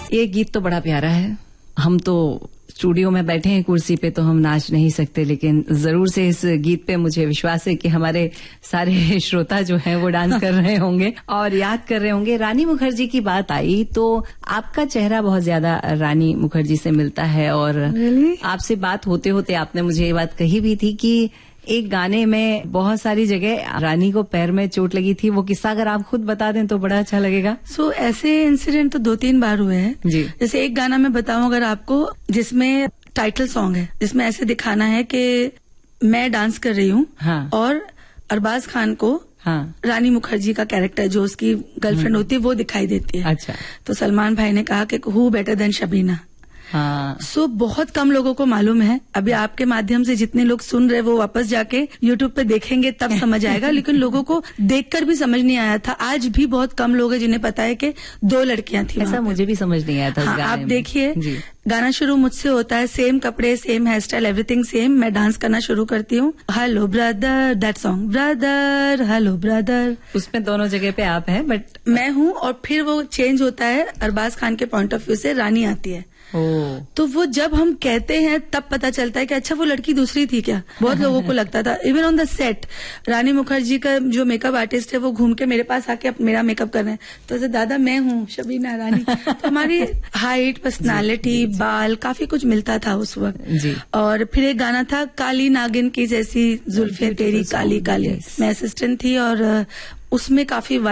ये गीत तो बड़ा प्यारा है। हम तो स्टूडियो में बैठे हैं कुर्सी पे तो हम नाच नहीं सकते, लेकिन जरूर से इस गीत पे मुझे विश्वास है कि हमारे सारे श्रोता जो हैं वो डांस कर रहे होंगे और याद कर रहे होंगे। रानी मुखर्जी की बात आई तो आपका चेहरा बहुत ज्यादा रानी मुखर्जी से मिलता है और आपसे बात होते होते आपने मुझे ये बात कही भी थी कि एक गाने में बहुत सारी जगह रानी को पैर में चोट लगी थी। वो किस्सा अगर आप खुद बता दें तो बड़ा अच्छा लगेगा। ऐसे इंसिडेंट तो 2-3 बार हुए हैं जी। जैसे एक गाना मैं बताऊं अगर आपको, जिसमें टाइटल सॉन्ग है, जिसमें ऐसे दिखाना है कि मैं डांस कर रही हूँ और अरबाज खान को रानी मुखर्जी का कैरेक्टर जो उसकी गर्लफ्रेंड होती है वो दिखाई देती है। अच्छा। तो सलमान भाई ने कहा कि हु बेटर देन शबीना। बहुत कम लोगों को मालूम है। अभी आपके माध्यम से जितने लोग सुन रहे वो वापस जाके YouTube पे देखेंगे तब समझ आएगा, लेकिन लोगों को देखकर भी समझ नहीं आया था। आज भी बहुत कम लोग हैं जिन्हें पता है कि 2 लड़कियां थी। ऐसा मुझे भी समझ नहीं आया था। आप देखिए गाना शुरू मुझसे होता है, सेम कपड़े, same here style, everything same. मैं डांस करना शुरू करती हूँ, hello brother, that song, brother hello brother, उसमें दोनों जगह पे आप हैं बट मैं हूँ। और फिर वो चेंज होता है, अरबाज खान के पॉइंट ऑफ व्यू से रानी आती है। तो वो जब हम कहते हैं तब पता चलता है कि अच्छा वो लड़की दूसरी थी क्या। बहुत लोगों को लगता था। इवन ऑन द सेट रानी मुखर्जी का जो मेकअप आर्टिस्ट है वो घूम के मेरे पास आके मेरा मेकअप कर रहे हैं, तो ऐसे दादा मैं हूँ शबीना रानी। तो हमारी हाइट, पर्सनालिटी, बाल, काफी कुछ मिलता था उस वक्त। और फिर एक गाना था काली नागिन की जैसी जुल्फे तेरी काली काली, मैं असिस्टेंट थी और उसमें काफी